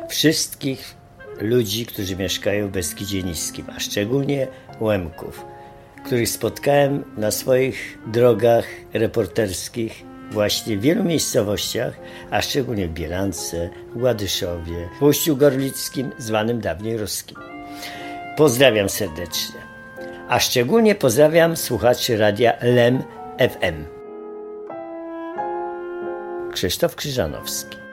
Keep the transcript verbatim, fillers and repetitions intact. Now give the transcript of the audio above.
wszystkich ludzi, którzy mieszkają w Beskidzie Niskim, a szczególnie Łemków, których spotkałem na swoich drogach reporterskich właśnie w wielu miejscowościach, a szczególnie w Bielance, w Ładyszowie, w Uściu Gorlickim, zwanym dawniej Ruskim. Pozdrawiam serdecznie, a szczególnie pozdrawiam słuchaczy radia L E M F M. Krzysztof Krzyżanowski.